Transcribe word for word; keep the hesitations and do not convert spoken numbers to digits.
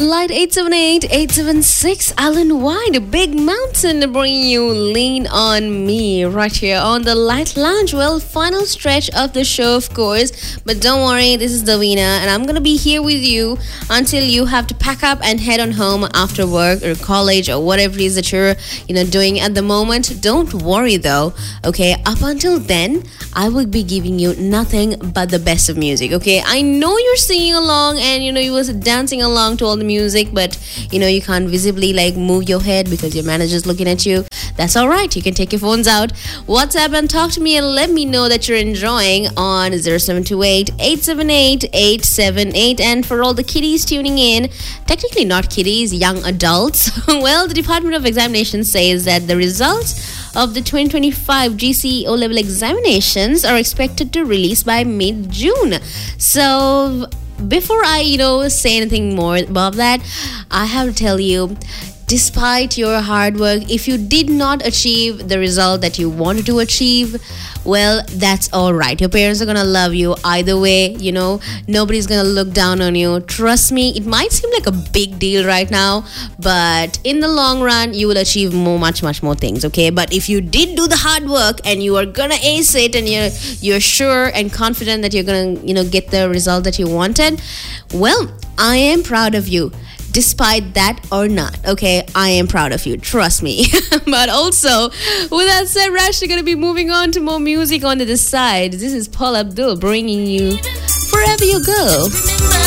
Light eight seven eight, eight seven six, Alan White, Big Mountain, bringing you Lean On Me right here on the Light Lounge. Well, final stretch of the show, of course, but don't worry, this is Davina, and I'm gonna be here with you until you have to pack up and head on home after work or college or whatever it is that you're, you know, doing at the moment. Don't worry though, okay? Up until then, I will be giving you nothing but the best of music, okay? I know you're singing along and, you know, you was dancing along to all the music, but you know you can't visibly like move your head because your manager's looking at you. That's all right, you can take your phones out, WhatsApp and talk to me and let me know that you're enjoying on zero seven two eight, eight seven eight, eight seven eight. And for all the kiddies tuning in, technically not kiddies, young adults, well, the Department of Examinations says that the results of the twenty twenty-five G C E O-level examinations are expected to release by mid-June. So before I, you know, say anything more about that, I have to tell you, despite your hard work, if you did not achieve the result that you wanted to achieve, well, that's all right. Your parents are gonna love you either way, you know. Nobody's gonna look down on you. Trust me, it might seem like a big deal right now, but in the long run, you will achieve more, much, much more things, okay? But if you did do the hard work and you are gonna ace it and you're you're sure and confident that you're gonna, you know, get the result that you wanted, well, I am proud of you. Despite that or not, okay, I am proud of you, trust me. But also, with that said, we're actually going to be moving on to more music on the side. This is Paul Abdul bringing you Forever You Go.